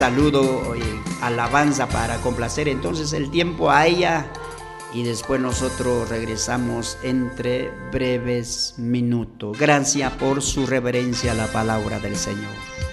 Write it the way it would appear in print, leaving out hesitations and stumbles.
saludo, alabanza para complacer entonces el tiempo a ella, y después nosotros regresamos entre breves minutos. Gracias por su reverencia a la palabra del Señor.